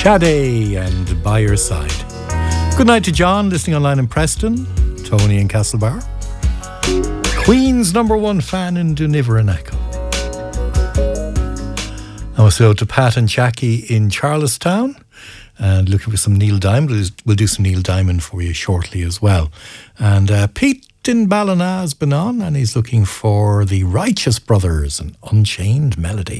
Sade and By Your Side. Good night to John, listening online in Preston, Tony in Castlebar, Queen's #1 fan in Duniveraneco. And we'll say to Pat and Jackie in Charlestown, and looking for some Neil Diamond. We'll do some Neil Diamond for you shortly as well. And Pete in Ballina has been on, and he's looking for the Righteous Brothers, an Unchained Melody.